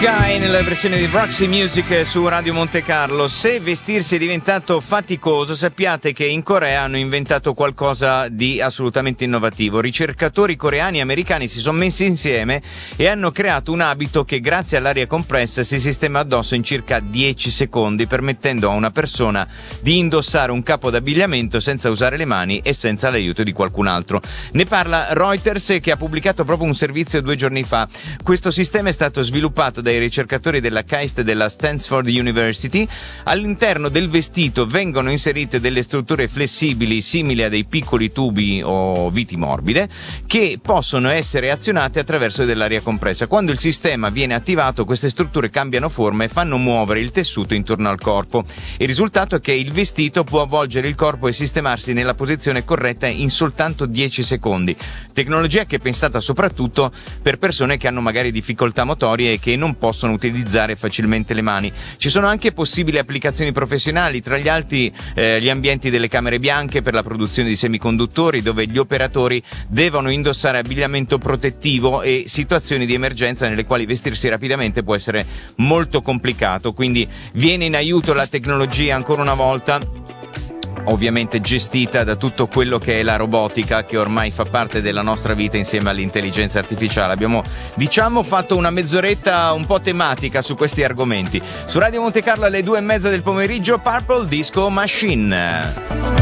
Guy nella versione di Roxy Music su Radio Monte Carlo. Se vestirsi è diventato faticoso, sappiate che in Corea hanno inventato qualcosa di assolutamente innovativo. Ricercatori coreani e americani si sono messi insieme e hanno creato un abito che grazie all'aria compressa si sistema addosso in circa 10 secondi, permettendo a una persona di indossare un capo d'abbigliamento senza usare le mani e senza l'aiuto di qualcun altro. Ne parla Reuters, che ha pubblicato proprio un servizio 2 giorni fa. Questo sistema è stato sviluppato dai ricercatori della KAIST e della Stanford University. All'interno del vestito vengono inserite delle strutture flessibili simili a dei piccoli tubi o viti morbide che possono essere azionate attraverso dell'aria compressa. Quando il sistema viene attivato, queste strutture cambiano forma e fanno muovere il tessuto intorno al corpo. Il risultato è che il vestito può avvolgere il corpo e sistemarsi nella posizione corretta in soltanto 10 secondi. Tecnologia che è pensata soprattutto per persone che hanno magari difficoltà motorie e che non possono utilizzare facilmente le mani. Ci sono anche possibili applicazioni professionali, tra gli altri gli ambienti delle camere bianche per la produzione di semiconduttori, dove gli operatori devono indossare abbigliamento protettivo, e situazioni di emergenza nelle quali vestirsi rapidamente può essere molto complicato. Quindi viene in aiuto la tecnologia ancora una volta, ovviamente gestita da tutto quello che è la robotica, che ormai fa parte della nostra vita insieme all'intelligenza artificiale. Abbiamo, fatto una mezz'oretta un po' tematica su questi argomenti. Su Radio Monte Carlo alle 2:30 del pomeriggio, Purple Disco Machine.